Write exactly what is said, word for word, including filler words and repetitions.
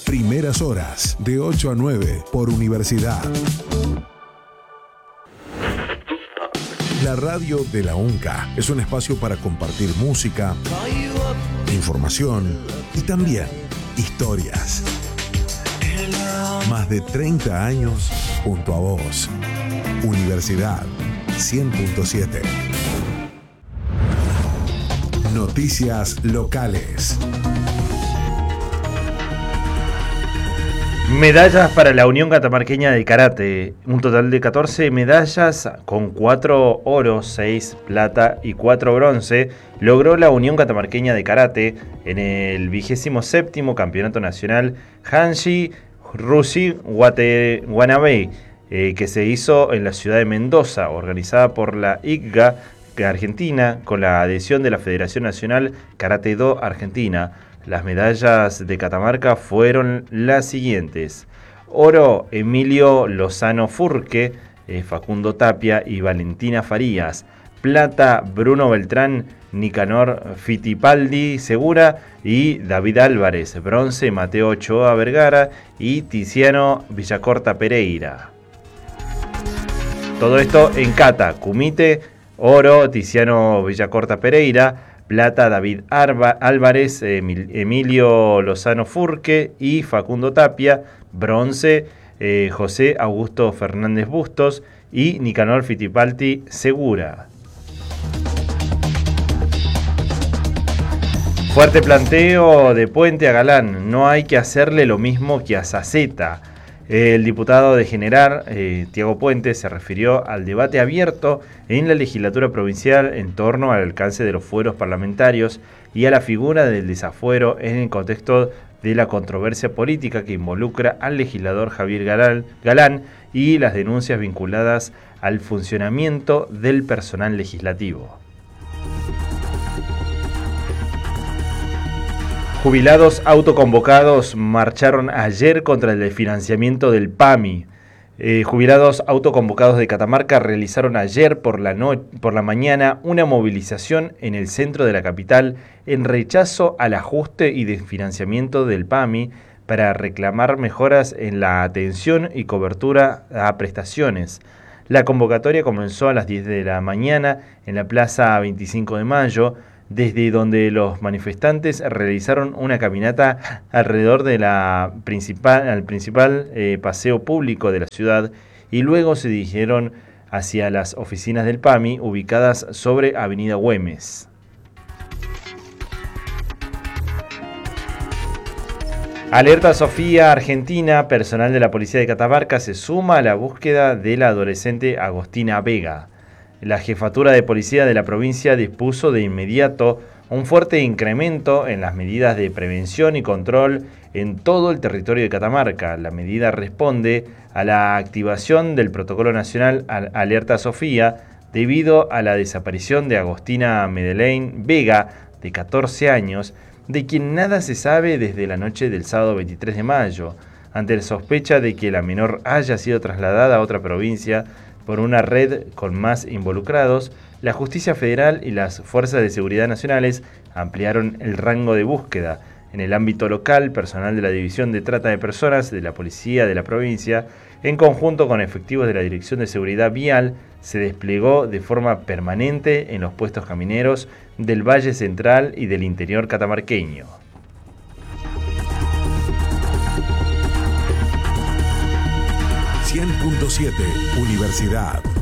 Primeras horas, de ocho a nueve, por Universidad. La radio de la UNCA es un espacio para compartir música, información y también historias. Más de treinta años junto a vos. Universidad cien punto siete. Noticias locales. Medallas para la Unión Catamarqueña de Karate. Un total de catorce medallas con cuatro oros, seis plata y cuatro bronce logró la Unión Catamarqueña de Karate en el vigésimo séptimo Campeonato Nacional Hanshi Rushi Watanabe, eh, que se hizo en la ciudad de Mendoza, organizada por la I C G A Argentina con la adhesión de la Federación Nacional Karate Do Argentina. Las medallas de Catamarca fueron las siguientes: oro, Emilio Lozano Furque, eh, Facundo Tapia y Valentina Farías; plata, Bruno Beltrán, Nicanor Fittipaldi Segura y David Álvarez; bronce, Mateo Ochoa Vergara y Tiziano Villacorta Pereira. Todo esto en kata. Kumite, oro, Tiziano Villacorta Pereira; plata, David Arba, Álvarez, Emil, Emilio Lozano Furque y Facundo Tapia; bronce, eh, José Augusto Fernández Bustos y Nicanor Fittipaldi Segura. Fuerte planteo de Puente a Galán: no hay que hacerle lo mismo que a Saceta. El diputado de General, eh, Tiago Puente, se refirió al debate abierto en la legislatura provincial en torno al alcance de los fueros parlamentarios y a la figura del desafuero en el contexto de la controversia política que involucra al legislador Javier Galán, Galán y las denuncias vinculadas al funcionamiento del personal legislativo. Jubilados autoconvocados marcharon ayer contra el desfinanciamiento del P A M I. Eh, jubilados autoconvocados de Catamarca realizaron ayer por la, no- por la mañana una movilización en el centro de la capital en rechazo al ajuste y desfinanciamiento del P A M I para reclamar mejoras en la atención y cobertura a prestaciones. La convocatoria comenzó a las diez de la mañana en la Plaza veinticinco de Mayo, desde donde los manifestantes realizaron una caminata alrededor de la principal, al principal eh, paseo público de la ciudad y luego se dirigieron hacia las oficinas del P A M I ubicadas sobre Avenida Güemes. Alerta Sofía Argentina: personal de la policía de Catamarca se suma a la búsqueda de la adolescente Agostina Vega. La jefatura de policía de la provincia dispuso de inmediato un fuerte incremento en las medidas de prevención y control en todo el territorio de Catamarca. La medida responde a la activación del protocolo nacional Alerta Sofía debido a la desaparición de Agostina Medellín Vega, de catorce años, de quien nada se sabe desde la noche del sábado veintitrés de mayo. Ante la sospecha de que la menor haya sido trasladada a otra provincia por una red con más involucrados, la Justicia Federal y las Fuerzas de Seguridad Nacionales ampliaron el rango de búsqueda. En el ámbito local, personal de la División de Trata de Personas de la Policía de la provincia, en conjunto con efectivos de la Dirección de Seguridad Vial, se desplegó de forma permanente en los puestos camineros del Valle Central y del interior catamarqueño. cien punto siete Universidad.